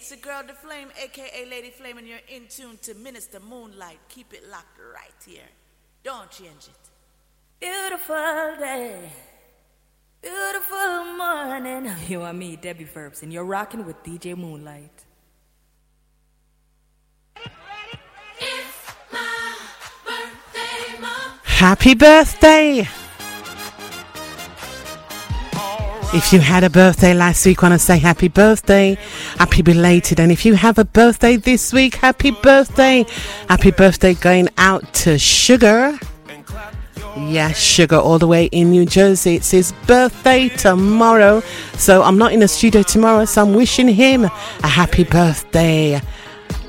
It's your girl, The Flame, a.k.a. Lady Flame, and you're in tune to Minister Moonlight. Keep it locked right here. Don't change it. Beautiful day, beautiful morning. You and me, Debbie Verbs, and you're rocking with DJ Moonlight. Happy birthday! If you had a birthday last week, want to say happy birthday, happy belated. And if you have a birthday this week, happy birthday. Happy birthday going out to Sugar. Yeah, Sugar all the way in New Jersey. It's his birthday tomorrow. So I'm not in the studio tomorrow, so I'm wishing him a happy birthday.